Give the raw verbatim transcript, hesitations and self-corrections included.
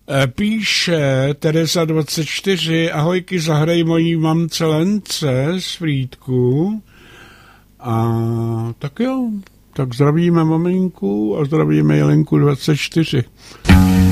Píše Tereza dvacet čtyři, ahojky, zahraj mojí mamce Lence z Frýdku. A tak jo, tak zdravíme maminku a zdravíme Jelenku dvacet čtyři.